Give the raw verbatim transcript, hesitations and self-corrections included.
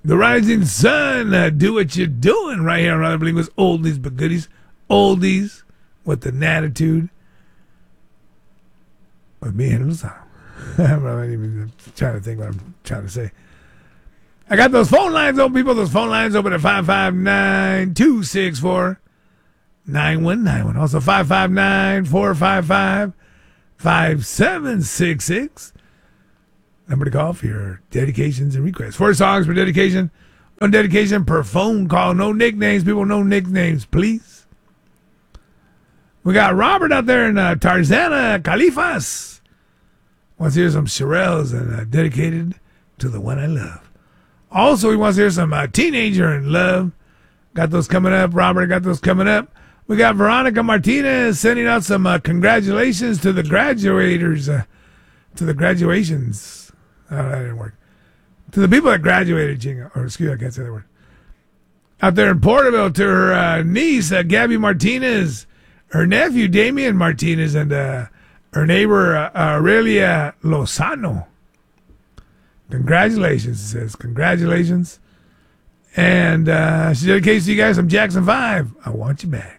The Rising Sun, uh, do what you're doing right here on Rather Believe was oldies but goodies. Oldies with an attitude. With me and Luzon. I'm not even trying to think what I'm trying to say. I got those phone lines open, people. Those phone lines open at five five nine, two six four, nine one nine one. Also five five nine, four five five, five seven six six. Number to call for your dedications and requests. Four songs per dedication. One dedication per phone call. No nicknames, people. No nicknames, please. We got Robert out there in uh, Tarzana, Califas. Wants to hear some Shirelles and uh, dedicated to the one I love. Also, he wants to hear some uh, Teenager in Love. Got those coming up. Robert got those coming up. We got Veronica Martinez sending out some uh, congratulations to the graduators, uh, to the graduations. Oh, that didn't work. To the people that graduated, Jingo. Or excuse me, I can't say that word. Out there in Porterville, to her uh, niece, uh, Gabby Martinez, her nephew, Damian Martinez, and uh, her neighbor, uh, Aurelia Lozano. Congratulations, it says. Congratulations. And uh, she dedicates to you guys from Jackson five. I want you back.